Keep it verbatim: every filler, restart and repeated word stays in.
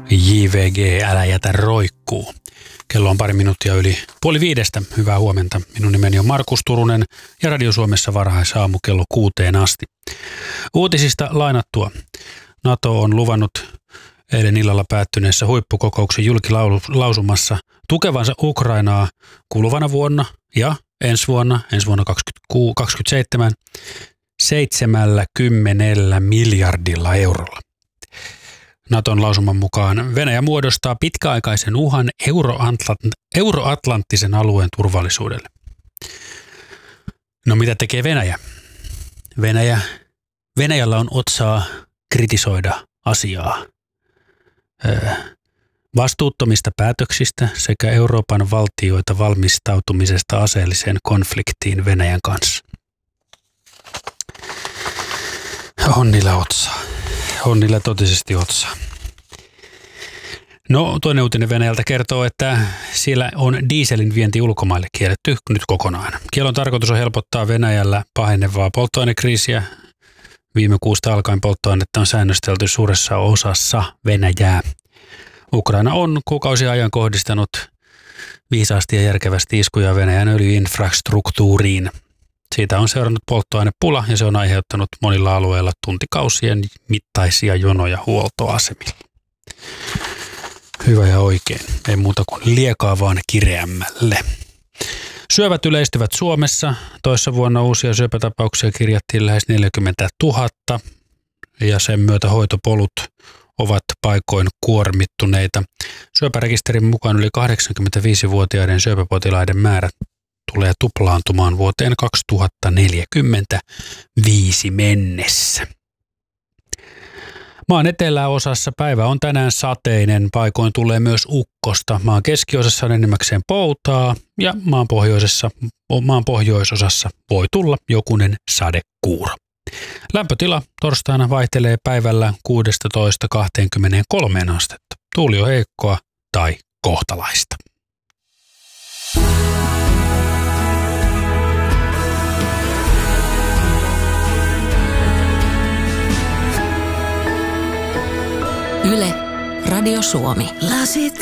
J V G, älä jätä roikkuu. Kello on pari minuuttia yli puoli viidestä. Hyvää huomenta. Minun nimeni on Markus Turunen ja Radio Suomessa varhaisaamu kello kuuteen asti. Uutisista lainattua. NATO on luvannut eilen illalla päättyneessä huippukokouksen julkilausumassa tukevansa Ukrainaa kuluvana vuonna ja ensi vuonna, ensi vuonna kaksituhattakaksikymmentäseitsemän, seitsemänkymmentä miljardilla eurolla. Naton lausuman mukaan Venäjä muodostaa pitkäaikaisen uhan Euroatlant- euroatlanttisen alueen turvallisuudelle. No mitä tekee Venäjä? Venäjä? Venäjällä on otsaa kritisoida asiaa. Öö, vastuuttomista päätöksistä sekä Euroopan valtioita valmistautumisesta aseelliseen konfliktiin Venäjän kanssa. On niillä otsaa. On niillä totisesti otsaa. No, toinen uutinen Venäjältä kertoo, että siellä on dieselin vienti ulkomaille kielletty nyt kokonaan. Kielon tarkoitus on helpottaa Venäjällä pahenevaa polttoainekriisiä. Viime kuusta alkaen polttoainetta on säännöstelty suuressa osassa Venäjää. Ukraina on kuukausia ajan kohdistanut viisaasti ja järkevästi iskuja Venäjän öljyinfrastruktuuriin. Siitä on seurannut polttoainepula ja se on aiheuttanut monilla alueilla tuntikausien mittaisia jonoja huoltoasemilla. Hyvä ja oikein. Ei muuta kuin liekaa vaan kireämmälle. Syövät yleistyvät Suomessa. Toissa vuonna uusia syöpätapauksia kirjattiin lähes neljäkymmentätuhatta ja sen myötä hoitopolut ovat paikoin kuormittuneita. Syöpärekisterin mukaan yli kahdeksankymmentäviisivuotiaiden syöpäpotilaiden määrä tulee tuplaantumaan vuoteen kaksituhattaneljäkymmentäviisi mennessä. Maan eteläosassa päivä on tänään sateinen, paikoin tulee myös ukkosta. Maan keskiosassa on enimmäkseen poutaa ja maan, pohjoisessa, maan pohjoisosassa voi tulla jokunen sadekuuro. Lämpötila torstaina vaihtelee päivällä kuusitoista kaksikymmentäkolme astetta. Tuuli on heikkoa tai kohtalaista. Yle, Radio Suomi. Lasit